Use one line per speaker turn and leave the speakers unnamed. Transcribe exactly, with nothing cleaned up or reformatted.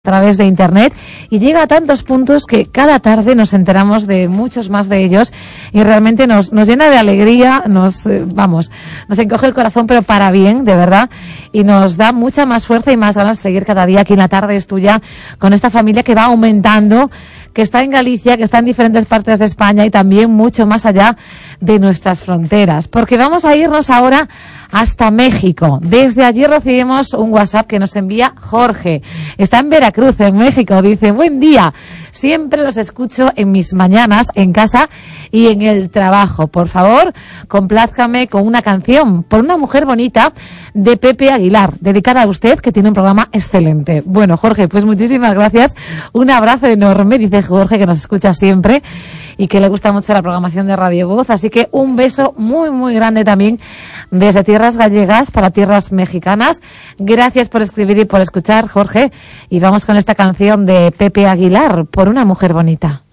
a través de internet y llega a tantos puntos que cada tarde nos enteramos de muchos más de ellos y realmente nos, nos llena de alegría, nos, eh, vamos, nos encoge el corazón, pero para bien, de verdad, y nos da mucha más fuerza y más ganas de seguir cada día aquí en La Tarde es Tuya con esta familia que va aumentando, que está en Galicia, que está en diferentes partes de España y también mucho más allá de nuestras fronteras, porque vamos a irnos ahora hasta México. Desde allí recibimos un WhatsApp que nos envía Jorge. Está en Veracruz, en México. Dice, buen día. Siempre los escucho en mis mañanas, en casa y en el trabajo. Por favor, complázcame con una canción por una mujer bonita de Pepe Aguilar, dedicada a usted, que tiene un programa excelente. Bueno, Jorge, pues muchísimas gracias. Un abrazo enorme, dice Jorge, que nos escucha siempre y que le gusta mucho la programación de Radio Voz. Así que un beso muy, muy grande también desde tierras gallegas para tierras mexicanas. Gracias por escribir y por escuchar, Jorge. Y vamos con esta canción de Pepe Aguilar, por una mujer bonita.